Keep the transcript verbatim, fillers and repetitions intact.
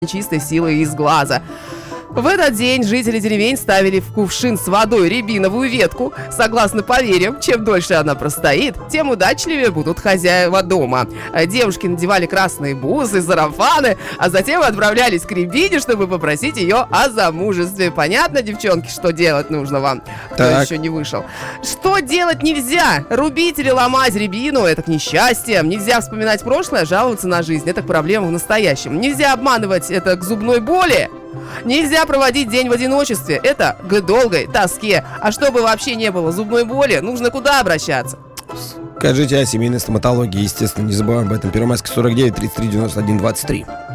нечистой силы из глаза. В этот день жители деревень ставили в кувшин с водой рябиновую ветку. Согласно поверьям, чем дольше она простоит, тем удачливее будут хозяева дома. Девушки надевали красные бусы, сарафаны, а затем отправлялись к рябине, чтобы попросить ее о замужестве. Понятно, девчонки, что делать нужно вам? Кто еще не вышел? Что делать нельзя? Рубить или ломать рябину — это к несчастьям. Нельзя вспоминать прошлое, жаловаться на жизнь — это к проблемам в настоящем. Нельзя обманывать — это к зубной боли. Нельзя проводить день в одиночестве, это к долгой тоске. А чтобы вообще не было зубной боли, нужно куда обращаться? Скажите о семейной стоматологии, естественно, не забываем об этом. Первомайская, сорок девять, тридцать три, девяносто один, двадцать три.